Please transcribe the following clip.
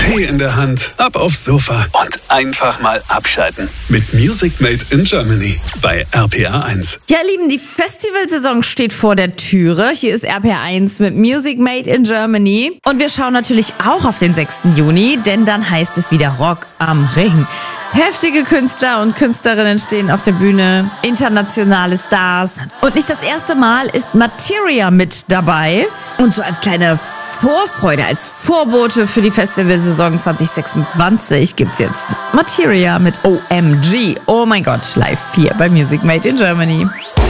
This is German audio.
Tee in der Hand, ab aufs Sofa und einfach mal abschalten. Mit Music Made in Germany bei RPR 1. Ja, Lieben, die Festivalsaison steht vor der Türe. Hier ist RPR 1 mit Music Made in Germany. Und wir schauen natürlich auch auf den 6. Juni, denn dann heißt es wieder Rock am Ring. Heftige Künstler und Künstlerinnen stehen auf der Bühne, internationale Stars. Und nicht das erste Mal ist Materia mit dabei. Und so als kleine Vorfreude, als Vorbote für die Festivalsaison 2026 gibt's jetzt Materia mit OMG. Oh mein Gott, live 4 bei Music Made in Germany.